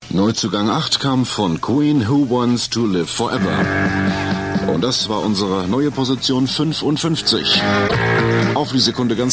Neuzugang 8 kam von Queen, Who Wants to Live Forever. Und das war unsere neue Position 55. Auf die Sekunde ganz